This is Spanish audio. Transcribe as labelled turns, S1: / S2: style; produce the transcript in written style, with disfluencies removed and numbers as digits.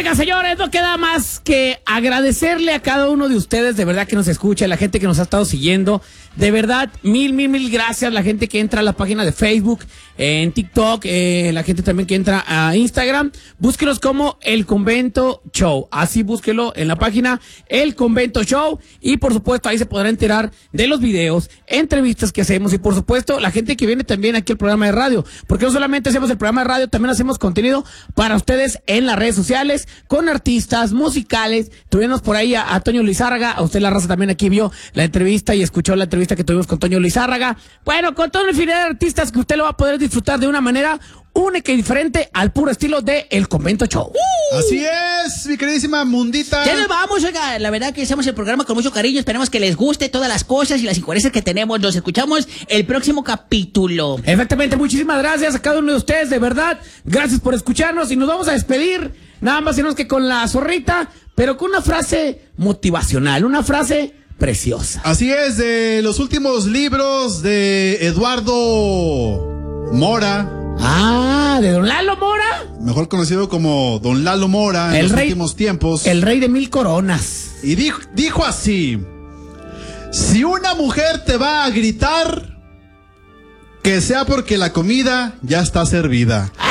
S1: Oigan, señores, no queda más que agradecerle a cada uno de ustedes, de verdad, que nos escucha, la gente que nos ha estado siguiendo. De verdad, mil gracias. La gente que entra a la página de Facebook, en TikTok, la gente también que entra a Instagram. Búsquenos como El Convento Show. Así búsquelo en la página El Convento Show. Y por supuesto, ahí se podrá enterar de los videos, entrevistas que hacemos. Y por supuesto, la gente que viene también aquí al programa de radio. Porque no solamente hacemos el programa de radio, también hacemos contenido para ustedes en las redes sociales, con artistas musicales. Tuvimos por ahí a Toño Lizárraga. A usted, la raza, también aquí vio la entrevista y escuchó la entrevista que tuvimos con Toño Lizárraga. Bueno, con toda una infinidad de artistas que usted lo va a poder disfrutar de una manera única y diferente al puro estilo de El Convento Show.
S2: Así es, mi queridísima Mundita.
S3: Ya nos vamos, oiga, la verdad que hacemos el programa con mucho cariño, esperemos que les guste todas las cosas y las incoherencias que tenemos. Nos escuchamos el próximo capítulo.
S1: Exactamente, muchísimas gracias a cada uno de ustedes, de verdad, gracias por escucharnos y nos vamos a despedir, nada más y menos que con la zorrita, pero con una frase motivacional, una frase preciosa.
S2: Así es, de los últimos libros de Eduardo Mora.
S1: Ah, ¿de Don Lalo Mora?
S2: Mejor conocido como Don Lalo Mora en los últimos tiempos.
S1: El rey de 1000 coronas.
S2: Y dijo así: si una mujer te va a gritar, que sea porque la comida ya está servida.